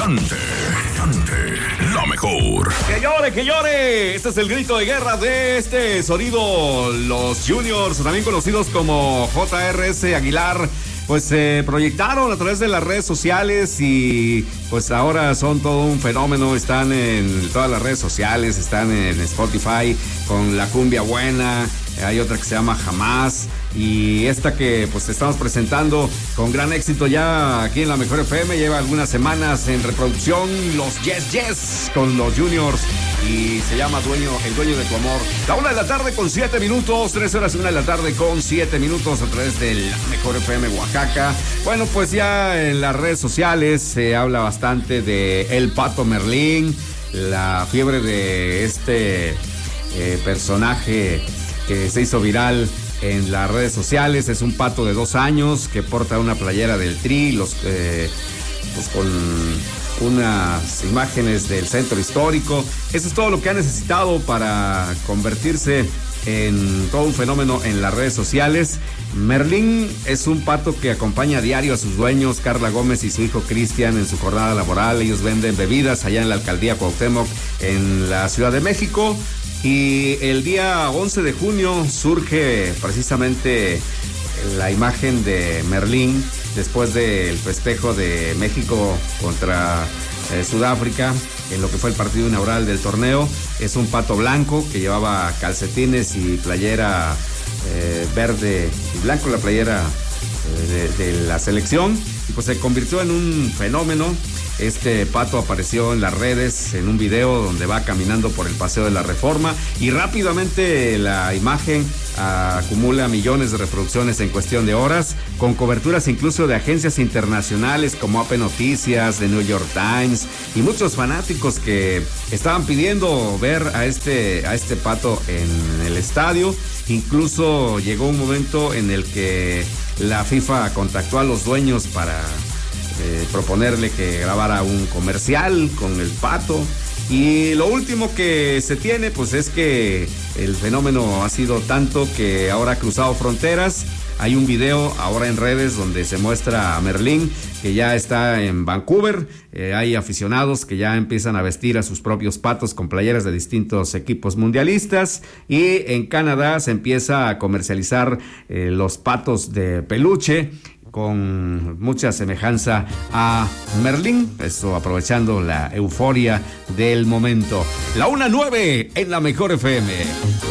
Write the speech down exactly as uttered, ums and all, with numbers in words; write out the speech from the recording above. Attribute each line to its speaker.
Speaker 1: cante, cante, la mejor.
Speaker 2: ¡Que llore, que llore! Este es el grito de guerra de este sonido. Los Juniors, también conocidos como J R S Aguilar, pues se eh, proyectaron a través de las redes sociales y pues ahora son todo un fenómeno. Están en todas las redes sociales, están en Spotify con La Cumbia Buena. Hay otra que se llama Jamás, y esta que pues estamos presentando con gran éxito ya aquí en La Mejor F M, lleva algunas semanas en reproducción, los Yes Yes con los Juniors, y se llama Dueño, El Dueño de Tu Amor. La una de la tarde con siete minutos, tres horas y una de la tarde con siete minutos a través de La Mejor F M Oaxaca. Bueno, pues ya en las redes sociales se habla bastante de El Pato Merlín, la fiebre de este eh, personaje que se hizo viral en las redes sociales. Es un pato de dos años que porta una playera del Tri, los, eh, pues con unas imágenes del centro histórico. Eso es todo lo que ha necesitado para convertirse en todo un fenómeno en las redes sociales. Merlín es un pato que acompaña a diario a sus dueños, Carla Gómez y su hijo Cristian, en su jornada laboral. Ellos venden bebidas allá en la alcaldía Cuauhtémoc, en la Ciudad de México. Y el día once de junio surge precisamente la imagen de Merlín después del festejo de México contra eh, Sudáfrica en lo que fue el partido inaugural del torneo. Es un pato blanco que llevaba calcetines y playera eh, verde y blanco, la playera eh, de, de la selección, y pues se convirtió en un fenómeno. Este pato apareció en las redes en un video donde va caminando por el Paseo de la Reforma, y rápidamente la imagen acumula millones de reproducciones en cuestión de horas, con coberturas incluso de agencias internacionales como A P Noticias, The New York Times, y muchos fanáticos que estaban pidiendo ver a este, a este pato en el estadio. Incluso llegó un momento en el que la FIFA contactó a los dueños para Eh, proponerle que grabara un comercial con el pato. Y lo último que se tiene pues es que el fenómeno ha sido tanto que ahora ha cruzado fronteras. Hay un video ahora en redes donde se muestra a Merlín, que ya está en Vancouver. Eh, hay aficionados que ya empiezan a vestir a sus propios patos con playeras de distintos equipos mundialistas. Y en Canadá se empieza a comercializar eh, los patos de peluche con mucha semejanza a Merlín, eso aprovechando la euforia del momento. La una nueve en La Mejor F M.